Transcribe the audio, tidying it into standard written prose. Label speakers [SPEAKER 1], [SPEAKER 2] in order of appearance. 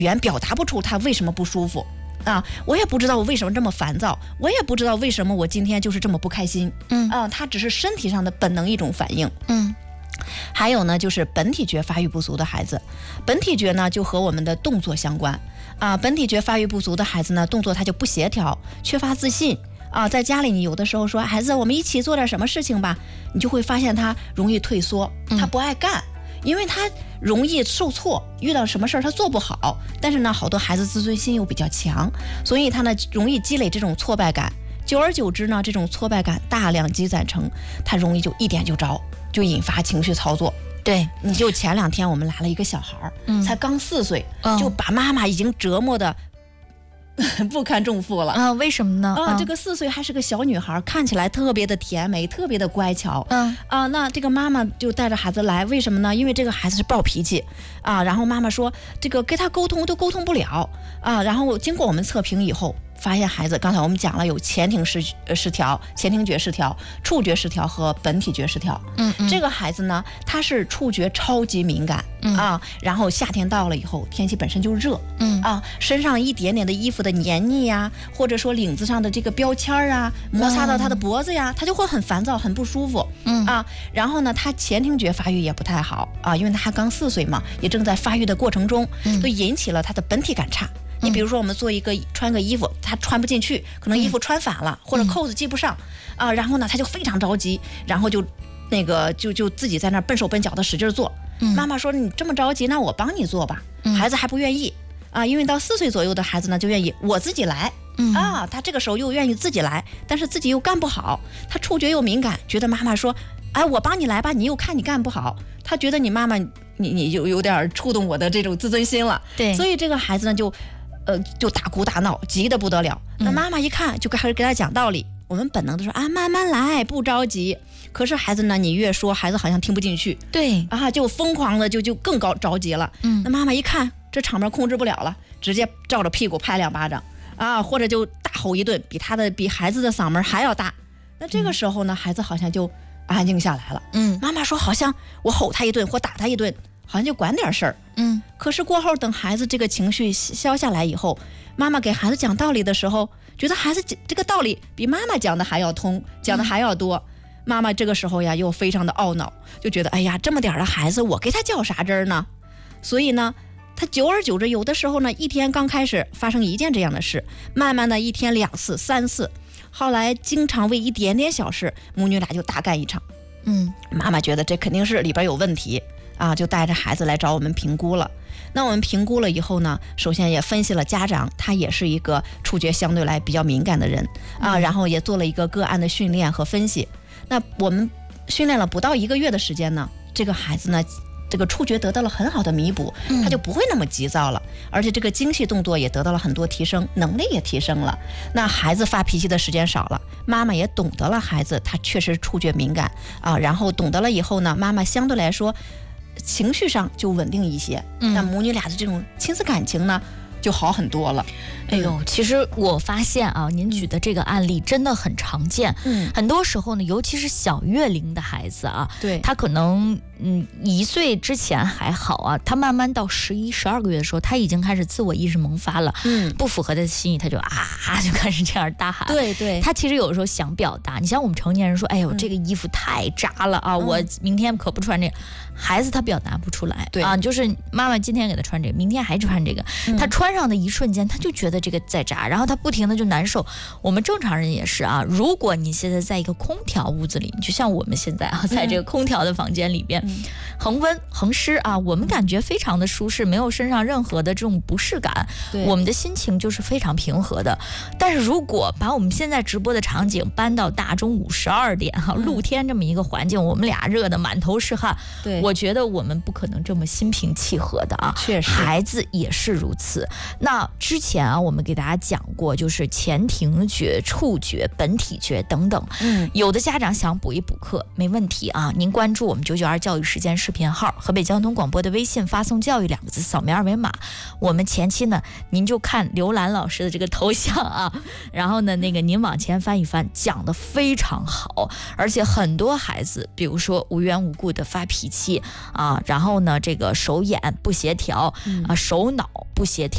[SPEAKER 1] 言表达不出他为什么不舒服啊，我也不知道我为什么这么烦躁，我也不知道为什么我今天就是这么不开心。他只是身体上的本能一种反应。还有呢，就是本体觉发育不足的孩子，本体觉呢就和我们的动作相关啊。本体觉发育不足的孩子呢，动作他就不协调，缺乏自信啊。在家里你有的时候说孩子，我们一起做点什么事情吧，你就会发现他容易退缩，他不爱干。因为他容易受挫，遇到什么事儿他做不好，但是呢，好多孩子自尊心又比较强，所以他呢容易积累这种挫败感，久而久之呢，这种挫败感大量积攒成，他容易就一点就着，就引发情绪操作。
[SPEAKER 2] 对，
[SPEAKER 1] 你就前2天我们来了一个小孩，才刚4岁，就把妈妈已经折磨的不堪重负了
[SPEAKER 2] 啊？为什么呢？
[SPEAKER 1] 这个4岁还是个小女孩，看起来特别的甜美，特别的乖巧。那这个妈妈就带着孩子来，为什么呢？因为这个孩子是暴脾气啊。然后妈妈说，这个跟他沟通都沟通不了啊。然后经过我们测评以后，发现孩子刚才我们讲了有前庭失调、前庭觉失调、触觉失调和本体觉失调。这个孩子呢，他是触觉超级敏感啊。然后夏天到了以后，天气本身就热身上一点点的衣服的黏腻呀，或者说领子上的这个标签啊，摩擦到他的脖子呀，他就会很烦躁、很不舒服然后呢，他前庭觉发育也不太好啊，因为他还刚4岁嘛，也正在发育的过程中，就引起了他的本体感差。你比如说我们穿个衣服，他穿不进去，可能衣服穿反了，或者扣子系不上然后呢他就非常着急，然后就自己在那笨手笨脚的使劲做。妈妈说你这么着急，那我帮你做吧。孩子还不愿意因为到4岁左右的孩子呢就愿意我自己来他这个时候又愿意自己来，但是自己又干不好，他触觉又敏感，觉得妈妈说我帮你来吧，你又看你干不好，他觉得你妈妈你有点触动我的这种自尊心了。
[SPEAKER 2] 对，
[SPEAKER 1] 所以这个孩子呢就大哭大闹，急得不得了。那妈妈一看就开始给他讲道理，我们本能的说慢慢来，不着急。可是孩子呢，你越说孩子好像听不进去，
[SPEAKER 2] 对
[SPEAKER 1] 就疯狂的就更着急了。那妈妈一看这场面控制不了了，直接照着屁股拍2巴掌或者就大吼一顿，比孩子的嗓门还要大。那这个时候呢，孩子好像就安静下来了。妈妈说好像我吼他一顿或打他一顿，好像就管点事儿。可是过后等孩子这个情绪消下来以后，妈妈给孩子讲道理的时候，觉得孩子这个道理比妈妈讲的还要通，讲的还要多。妈妈这个时候呀又非常的懊恼，就觉得哎呀，这么点的孩子我给他较啥真儿呢？所以呢他久而久之，有的时候呢一天刚开始发生1件这样的事，慢慢的1天2次3次，后来经常为一点点小事母女俩就大干一场。妈妈觉得这肯定是里边有问题就带着孩子来找我们评估了。那我们评估了以后呢，首先也分析了家长他也是一个触觉相对来比较敏感的人然后也做了一个个案的训练和分析。那我们训练了不到1个月的时间呢，这个孩子呢这个触觉得到了很好的弥补，他就不会那么急躁了，而且这个精细动作也得到了很多提升，能力也提升了。那孩子发脾气的时间少了，妈妈也懂得了孩子他确实触觉敏感然后懂得了以后呢，妈妈相对来说情绪上就稳定一些，那母女俩的这种亲子感情呢就好很多了。
[SPEAKER 2] 哎呦，其实我发现您举的这个案例真的很常见。很多时候呢，尤其是小月龄的孩子
[SPEAKER 1] 对，
[SPEAKER 2] 他可能1岁之前还好他慢慢到11、12个月的时候，他已经开始自我意识萌发了。不符合他的心意，他就就开始这样大喊。
[SPEAKER 1] 对，
[SPEAKER 2] 他其实有的时候想表达，你像我们成年人说，哎呦，这个衣服太扎了我明天可不穿这个。孩子他表达不出来，
[SPEAKER 1] 对
[SPEAKER 2] 就是妈妈今天给他穿这个，明天还穿这个，他穿上的一瞬间，他就觉得这个在扎，然后他不停的就难受。我们正常人也是如果你现在在一个空调屋子里，就像我们现在在这个空调的房间里边，恒温恒湿我们感觉非常的舒适，没有身上任何的这种不适感，我们的心情就是非常平和的。但是如果把我们现在直播的场景搬到大中午12点露天这么一个环境，我们俩热得满头是汗，我觉得我们不可能这么心平气和的
[SPEAKER 1] 确实，
[SPEAKER 2] 孩子也是如此。那之前我们给大家讲过，就是前庭觉、触觉、本体觉等等。有的家长想补一补课，没问题您关注我们992教育时间视频号，河北交通广播的微信，发送教育2个字，扫描2维码。我们前期呢，您就看刘兰老师的这个头像然后呢，那个您往前翻一翻，讲得非常好，而且很多孩子，比如说无缘无故的发脾气然后呢，这个手眼不协调手脑不协调。